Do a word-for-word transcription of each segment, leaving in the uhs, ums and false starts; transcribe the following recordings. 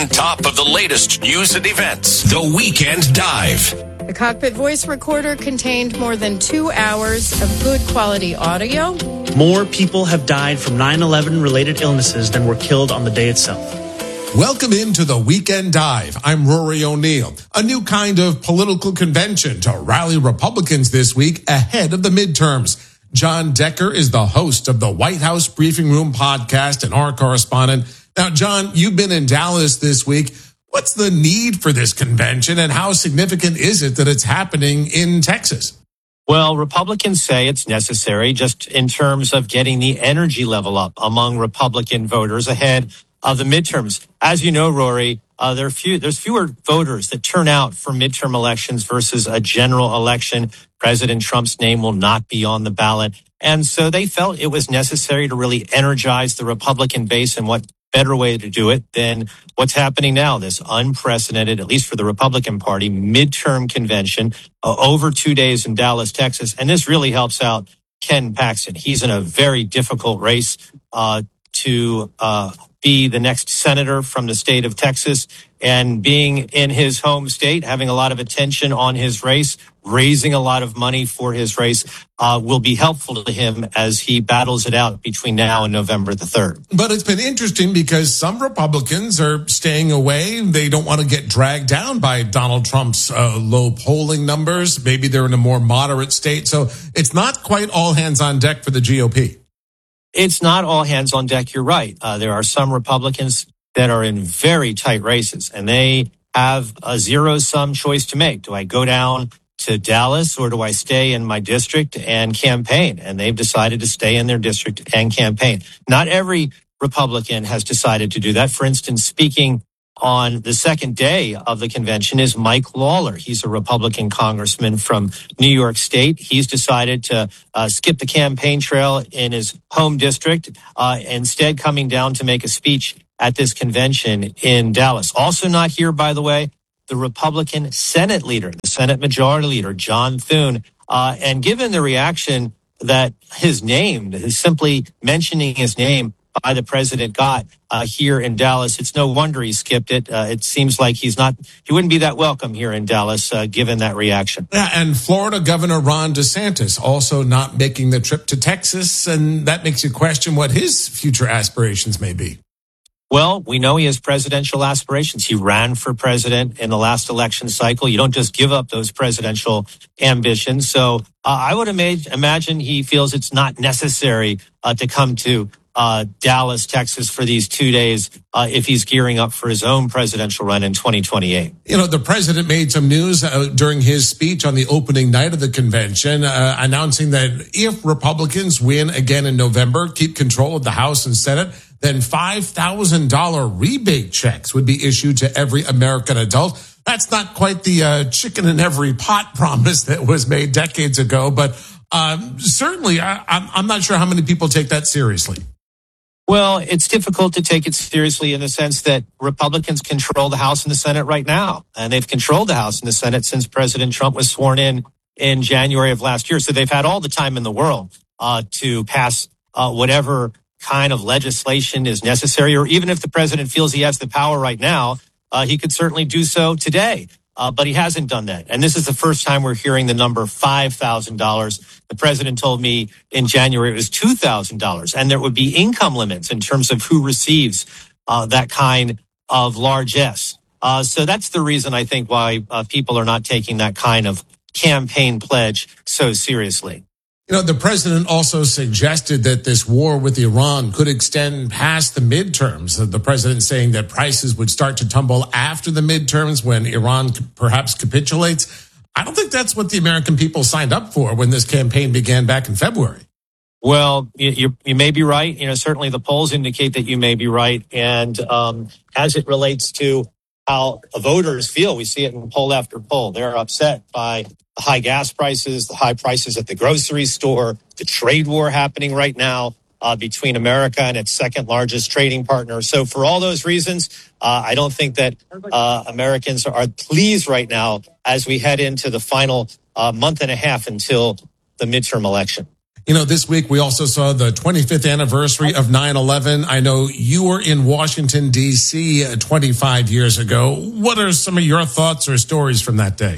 on top of the latest news and events. The Weekend Dive. The cockpit voice recorder contained more than two hours of good quality audio. More people have died from nine eleven related illnesses than were killed on the day itself. Welcome into the Weekend Dive. I'm Rory O'Neill. A new kind of political convention to rally Republicans this week ahead of the midterms. John Decker is the host of the White House Briefing Room podcast and our correspondent. Now, John, you've been in Dallas this week. What's the need for this convention and how significant is it that it's happening in Texas? Well, Republicans say it's necessary just in terms of getting the energy level up among Republican voters ahead of the midterms. As you know, Rory, uh, there are few, there's fewer voters that turn out for midterm elections versus a general election. President Trump's name will not be on the ballot. And so they felt it was necessary to really energize the Republican base, and what better way to do it than what's happening now, this unprecedented, at least for the Republican Party, midterm convention uh, over two days in Dallas, Texas. And this really helps out Ken Paxton. He's in a very difficult race uh, to uh, be the next senator from the state of Texas. And being in his home state, having a lot of attention on his race, raising a lot of money for his race, uh, will be helpful to him as he battles it out between now and November the third. But it's been interesting because some Republicans are staying away. They don't want to get dragged down by Donald Trump's uh, low polling numbers. Maybe they're in a more moderate state. So it's not quite all hands on deck for the G O P. It's not all hands on deck. You're right. Uh, there are some Republicans that are in very tight races, and they have a zero-sum choice to make. Do I go down to Dallas or do I stay in my district and campaign? And they've decided to stay in their district and campaign. Not every Republican has decided to do that. For instance, speaking on the second day of the convention is Mike Lawler. He's a Republican congressman from New York State. He's decided to uh, skip the campaign trail in his home district, uh, instead coming down to make a speech at this convention in Dallas. Also not here, by the way, the Republican Senate leader, the Senate Majority Leader, John Thune. Uh, and given the reaction that his name, simply mentioning his name by the president got uh, here in Dallas, it's no wonder he skipped it. Uh, it seems like he's not, he wouldn't be that welcome here in Dallas, uh, given that reaction. Yeah, and Florida Governor Ron DeSantis also not making the trip to Texas, and that makes you question what his future aspirations may be. Well, we know he has presidential aspirations. He ran for president in the last election cycle. You don't just give up those presidential ambitions. So uh, I would ima- imagine he feels it's not necessary uh, to come to uh, Dallas, Texas for these two days uh, if he's gearing up for his own presidential run in twenty twenty-eight. You know, the president made some news uh, during his speech on the opening night of the convention, uh, announcing that if Republicans win again in November, keep control of the House and Senate, then five thousand dollars rebate checks would be issued to every American adult. That's not quite the uh, chicken in every pot promise that was made decades ago, but um, certainly I, I'm, I'm not sure how many people take that seriously. Well, it's difficult to take it seriously in the sense that Republicans control the House and the Senate right now, and they've controlled the House and the Senate since President Trump was sworn in in January of last year. So they've had all the time in the world uh, to pass uh, whatever kind of legislation is necessary, or even if the president feels he has the power right now, uh, he could certainly do so today. Uh, but he hasn't done that. And this is the first time we're hearing the number five thousand dollars. The president told me in January it was two thousand dollars. And there would be income limits in terms of who receives uh, that kind of largesse. Uh, so that's the reason I think why uh, people are not taking that kind of campaign pledge so seriously. You know, the president also suggested that this war with Iran could extend past the midterms. The president saying that prices would start to tumble after the midterms when Iran perhaps capitulates. I don't think that's what the American people signed up for when this campaign began back in February. Well, you, you may be right. You know, certainly the polls indicate that you may be right. And um, as it relates to how voters feel, we see it in poll after poll. They're upset by the high gas prices, the high prices at the grocery store, the trade war happening right now uh, between America and its second largest trading partner. So for all those reasons, uh, I don't think that uh, Americans are pleased right now as we head into the final uh, month and a half until the midterm election. You know, this week we also saw the twenty-fifth anniversary of nine eleven. I know you were in Washington, D C twenty-five years ago. What are some of your thoughts or stories from that day?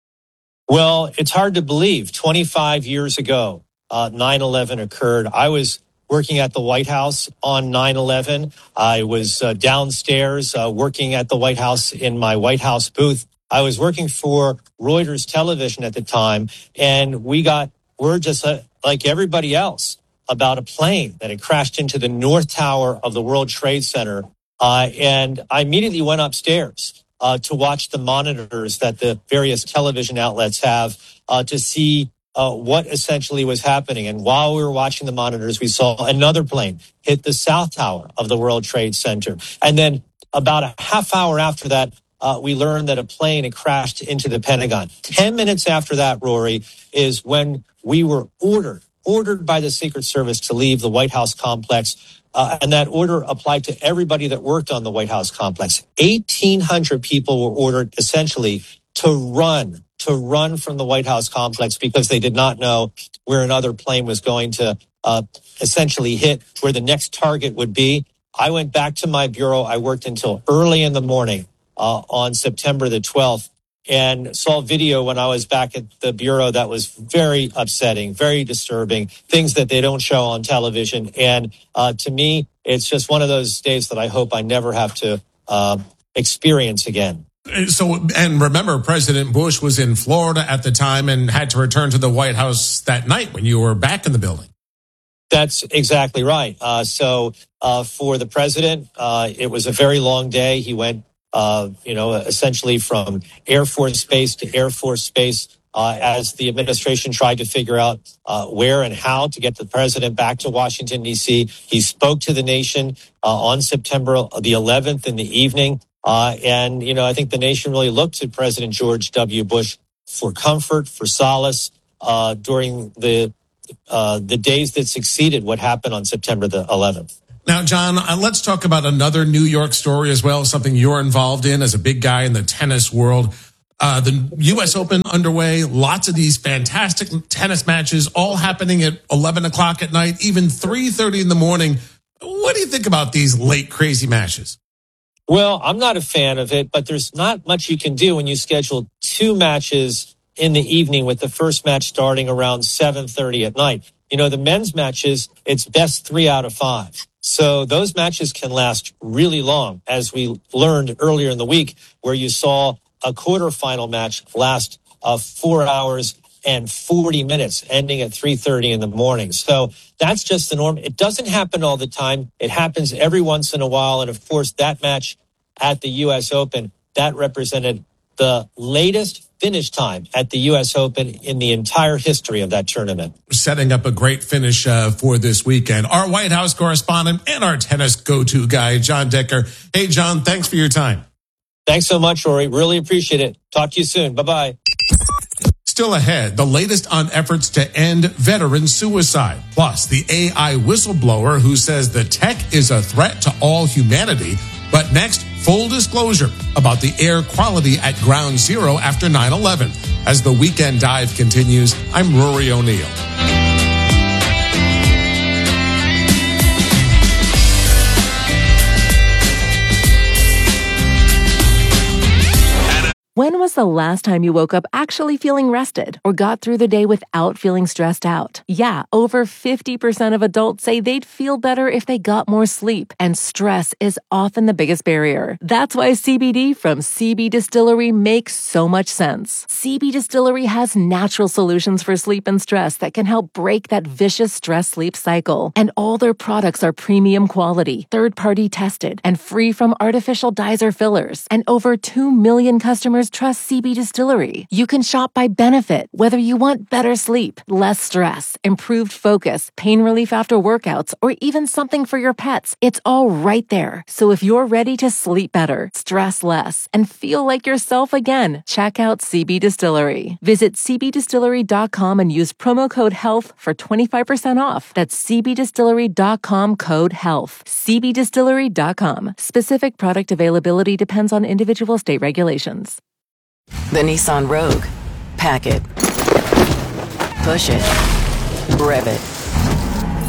Well, it's hard to believe. twenty-five years ago, uh, nine eleven occurred. I was working at the White House on nine eleven. I was uh, downstairs uh, working at the White House in my White House booth. I was working for Reuters television at the time, and we got word just uh, like everybody else about a plane that had crashed into the North Tower of the World Trade Center. Uh, and I immediately went upstairs uh, to watch the monitors that the various television outlets have uh, to see uh, what essentially was happening. And while we were watching the monitors, we saw another plane hit the South Tower of the World Trade Center. And then about a half hour after that, Uh, we learned that a plane had crashed into the Pentagon. Ten minutes after that, Rory, is when we were ordered, ordered by the Secret Service to leave the White House complex. Uh, and that order applied to everybody that worked on the White House complex. eighteen hundred people were ordered essentially to run, to run from the White House complex because they did not know where another plane was going to uh, essentially hit, where the next target would be. I went back to my bureau. I worked until early in the morning. Uh, on September the twelfth, and saw video when I was back at the bureau that was very upsetting, very disturbing, things that they don't show on television. And uh, to me, it's just one of those days that I hope I never have to uh, experience again. So, and remember, President Bush was in Florida at the time and had to return to the White House that night when you were back in the building. That's exactly right. Uh, so uh, for the president, uh, it was a very long day. He went Uh, you know, essentially from Air Force Base to Air Force Base uh, as the administration tried to figure out uh, where and how to get the president back to Washington, D C. He spoke to the nation uh, on September the eleventh in the evening. Uh, and, you know, I think the nation really looked to President George W. Bush for comfort, for solace uh, during the uh, the days that succeeded what happened on September the eleventh. Now, John, uh, let's talk about another New York story as well, something you're involved in as a big guy in the tennis world. Uh, the U S Open underway, lots of these fantastic tennis matches all happening at eleven o'clock at night, even three thirty in the morning. What do you think about these late crazy matches? Well, I'm not a fan of it, but there's not much you can do when you schedule two matches in the evening with the first match starting around seven thirty at night. You know, the men's matches, it's best three out of five. So those matches can last really long, as we learned earlier in the week, where you saw a quarterfinal match last uh, four hours and forty minutes, ending at three thirty in the morning. So that's just the norm. It doesn't happen all the time. It happens every once in a while. And of course, that match at the U S Open, that represented the latest finish time at the U S Open in the entire history of that tournament. Setting up a great finish uh, for this weekend. Our White House correspondent and our tennis go-to guy, Jon Decker. Hey, John, thanks for your time. Thanks so much, Rory. Really appreciate it. Talk to you soon. Bye-bye. Still ahead, the latest on efforts to end veteran suicide. Plus, the A I whistleblower who says the tech is a threat to all humanity. But next, full disclosure about the air quality at Ground Zero after nine eleven. As the Weekend Dive continues, I'm Rory O'Neill. When was the last time you woke up actually feeling rested or got through the day without feeling stressed out? Yeah, over fifty percent of adults say they'd feel better if they got more sleep, and stress is often the biggest barrier. That's why C B D from C B Distillery makes so much sense. C B Distillery has natural solutions for sleep and stress that can help break that vicious stress-sleep cycle. And all their products are premium quality, third-party tested, and free from artificial dyes or fillers. And over two million customers trust C B Distillery. You can shop by benefit, whether you want better sleep, less stress, improved focus, pain relief after workouts, or even something for your pets. It's all right there. So if you're ready to sleep better, stress less, and feel like yourself again, check out C B Distillery. Visit c b distillery dot com and use promo code HEALTH for twenty-five percent off. That's c b distillery dot com code HEALTH. c b distillery dot com. Specific product availability depends on individual state regulations. The Nissan Rogue. Pack it. Push it. Rev it.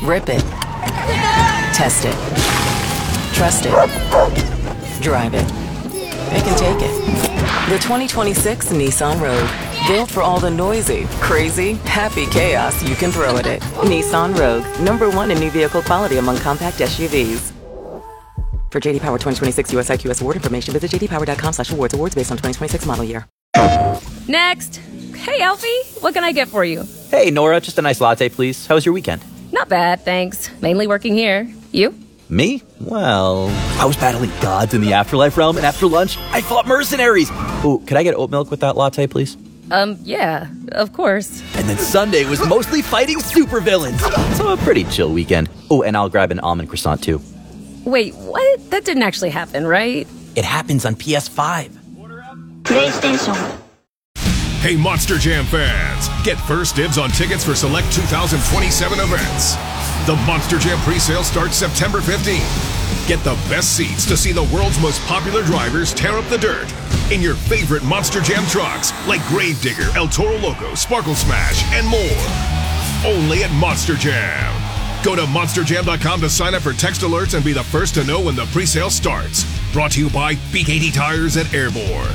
Rip it. Test it. Trust it. Drive it. It can take it. The twenty twenty-six Nissan Rogue. Built for all the noisy, crazy, happy chaos you can throw at it. Nissan Rogue. Number one in new vehicle quality among compact S U Vs. For J D Power twenty twenty-six U S I Q S award information, visit jdpower.com slash awards. Awards based on twenty twenty-six model year. Next. Hey, Alfie. What can I get for you? Hey, Nora. Just a nice latte, please. How was your weekend? Not bad, thanks. Mainly working here. You? Me? Well, I was battling gods in the afterlife realm, and after lunch, I fought mercenaries. Ooh, could I get oat milk with that latte, please? Um, yeah, of course. And then Sunday was mostly fighting supervillains. So a pretty chill weekend. Oh, and I'll grab an almond croissant, too. Wait, what? That didn't actually happen, right? It happens on P S five. PlayStation. Hey, Monster Jam fans. Get first dibs on tickets for select two thousand twenty-seven events. The Monster Jam presale starts September fifteenth. Get the best seats to see the world's most popular drivers tear up the dirt in your favorite Monster Jam trucks like Gravedigger, El Toro Loco, Sparkle Smash, and more. Only at Monster Jam. Go to monster jam dot com to sign up for text alerts and be the first to know when the presale starts. Brought to you by B K T Tires at Airborne.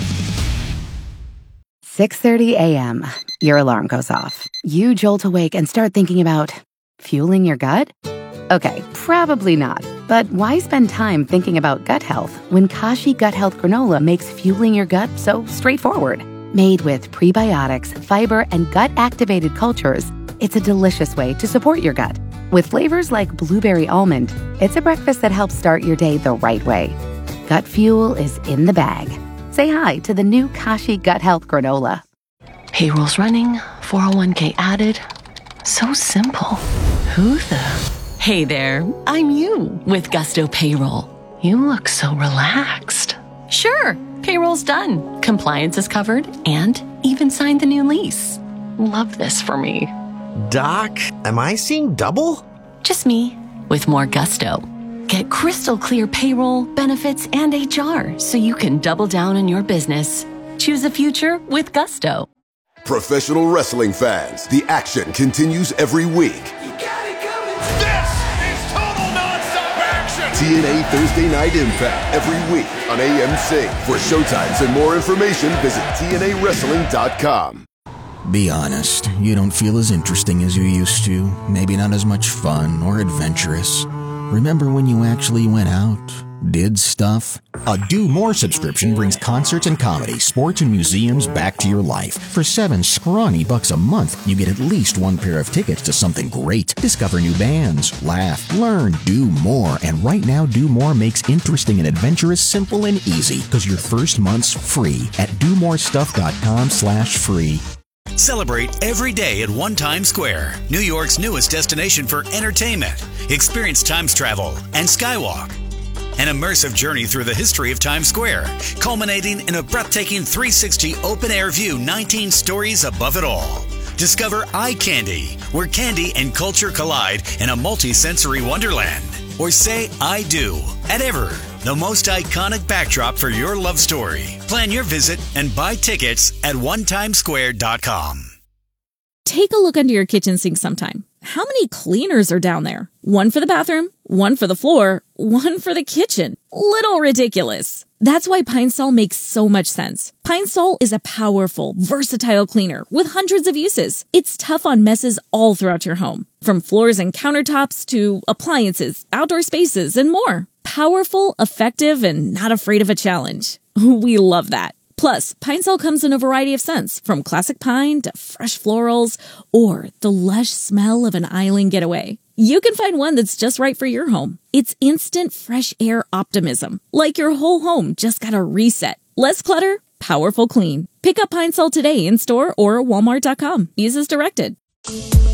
six thirty a.m. Your alarm goes off. You jolt awake and start thinking about fueling your gut? Okay, probably not. But why spend time thinking about gut health when Kashi Gut Health Granola makes fueling your gut so straightforward? Made with prebiotics, fiber, and gut-activated cultures, it's a delicious way to support your gut. With flavors like blueberry almond, it's a breakfast that helps start your day the right way. Gut fuel is in the bag. Say hi to the new Kashi Gut Health Granola. Payroll's running, four oh one k added. So simple. Who the... Hey there, I'm you with Gusto Payroll. You look so relaxed. Sure, payroll's done. Compliance is covered and even signed the new lease. Love this for me. Doc, am I seeing double? Just me with more gusto. Get crystal clear payroll, benefits, and H R so you can double down on your business. Choose a future with Gusto. Professional wrestling fans, the action continues every week. This is total non-stop action. T N A Thursday Night Impact every week on A M C. For showtimes and more information, visit T N A wrestling dot com. Be honest, you don't feel as interesting as you used to. Maybe not as much fun or adventurous. Remember when you actually went out, did stuff? A Do More subscription brings concerts and comedy, sports and museums back to your life. For seven scrawny bucks a month, you get at least one pair of tickets to something great. Discover new bands, laugh, learn, do more. And right now, Do More makes interesting and adventurous simple and easy because your first month's free at do more stuff dot com slash free. Celebrate every day at One Times Square, New York's newest destination for entertainment. Experience Times travel and Skywalk. An immersive journey through the history of Times Square, culminating in a breathtaking three sixty open-air view, nineteen stories above it all. Discover Eye Candy, where candy and culture collide in a multi-sensory wonderland. Or say I do at Ever, the most iconic backdrop for your love story. Plan your visit and buy tickets at one times square dot com. Take a look under your kitchen sink sometime. How many cleaners are down there? One for the bathroom, one for the floor, one for the kitchen. Little ridiculous. That's why Pine Sol makes so much sense. Pine Sol is a powerful, versatile cleaner with hundreds of uses. It's tough on messes all throughout your home, from floors and countertops to appliances, outdoor spaces, and more. Powerful, effective, and not afraid of a challenge. We love that. Plus, Pine Sol comes in a variety of scents, from classic pine to fresh florals, or the lush smell of an island getaway. You can find one that's just right for your home. It's instant fresh air optimism, like your whole home just got a reset. Less clutter, powerful clean. Pick up Pine Sol today in store or walmart dot com. Use as directed.